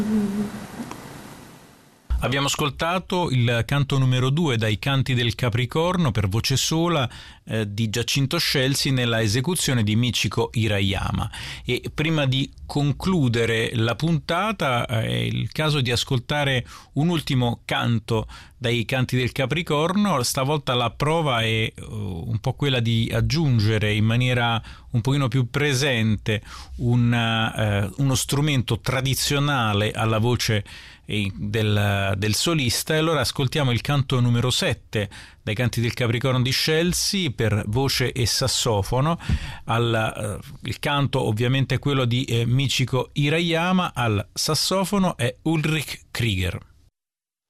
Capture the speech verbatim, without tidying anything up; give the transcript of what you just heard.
Abbiamo ascoltato il canto numero due dai Canti del Capricorno per voce sola eh, di Giacinto Scelsi nella esecuzione di Michiko Hirayama. E prima di concludere la puntata eh, è il caso di ascoltare un ultimo canto dai Canti del Capricorno. Stavolta la prova è uh, un po' quella di aggiungere in maniera un pochino più presente un, uh, uno strumento tradizionale alla voce Del, del solista. E allora ascoltiamo il canto numero sette dai Canti del Capricorno di Scelsi per voce e sassofono. Al, uh, il canto ovviamente è quello di eh, Michiko Hirayama, al sassofono è Ulrich Krieger.